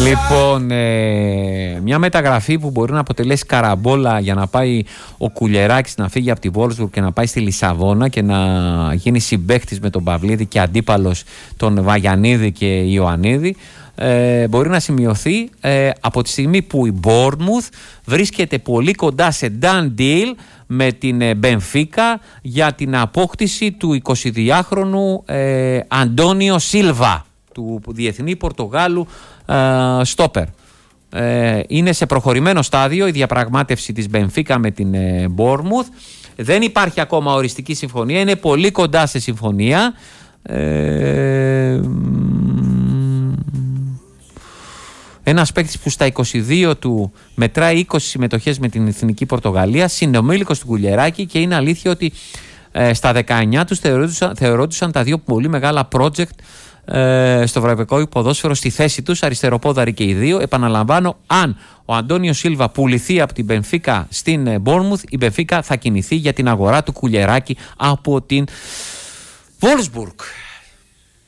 Λοιπόν, μια μεταγραφή που μπορεί να αποτελέσει καραμπόλα για να πάει ο Κουλιεράκης να φύγει από τη Βόλσμπουργκ και να πάει στη Λισαβόνα και να γίνει συμπαίκτης με τον Παυλίδη και αντίπαλος τον Βαγιανίδη και Ιωαννίδη, μπορεί να σημειωθεί από τη στιγμή που η Bournemouth βρίσκεται πολύ κοντά σε done deal με την Μπενφίκα για την απόκτηση του 22χρονου Αντώνιο Σίλβα, του διεθνή Πορτογάλου στόπερ. Είναι σε προχωρημένο στάδιο η διαπραγμάτευση της Μπενφίκα με την Bournemouth. Δεν υπάρχει ακόμα οριστική συμφωνία, είναι πολύ κοντά σε συμφωνία. Ένας παίκτης που στα 22 του μετράει 20 συμμετοχές με την Εθνική Πορτογαλία, συνομήλικος του Κουλιεράκη, και είναι αλήθεια ότι στα 19 τους θεωρούντουσαν τα δύο πολύ μεγάλα project στο ευρωπαϊκό ποδόσφαιρο στη θέση τους, αριστεροπόδαροι και οι δύο. Επαναλαμβάνω, αν ο Αντώνιο Σίλβα πουληθεί από την Μπενφίκα στην Bournemouth, η Μπενφίκα θα κινηθεί για την αγορά του Κουλιεράκη από την Wolfsburg.